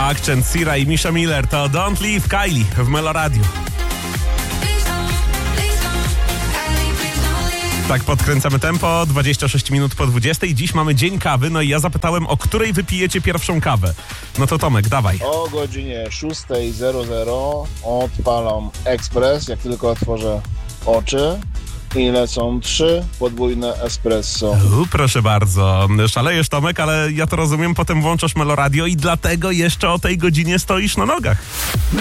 Akcent, Sira i Misha Miller to Don't Leave Kylie w Meloradiu. Tak podkręcamy tempo, 26 minut po 20. Dziś mamy dzień kawy, no i ja zapytałem, o której wypijecie pierwszą kawę. No to Tomek, dawaj. O godzinie 6:00 odpalam ekspres, jak tylko otworzę oczy. I lecą 3 podwójne espresso. Proszę bardzo. Szalejesz, Tomek, ale ja to rozumiem, potem włączasz Meloradio i dlatego jeszcze o tej godzinie stoisz na nogach.